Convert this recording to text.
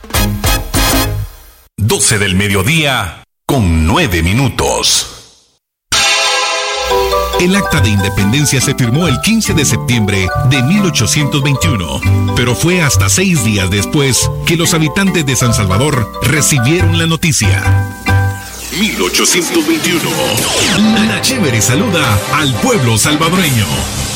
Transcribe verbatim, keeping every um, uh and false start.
doce del mediodía con nueve minutos. El Acta de Independencia se firmó el quince de septiembre de mil ochocientos veintiuno, pero fue hasta seis días después que los habitantes de San Salvador recibieron la noticia. mil ochocientos veintiuno. La Chévere saluda al pueblo salvadoreño.